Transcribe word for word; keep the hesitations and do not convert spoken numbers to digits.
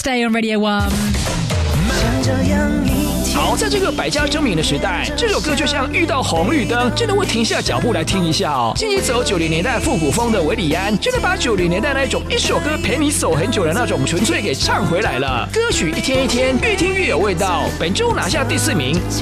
Stay on Radio One。 好，在这个百家争鸣的时代，这首歌就像遇到红绿灯，真的会停下脚步来听一下哦。进一走九零年代复古风的韦礼安，真的把九零年代那种一首歌陪你走很久的那种纯粹给唱回来了。歌曲一天一天，越听越有味道。本周拿下第四名。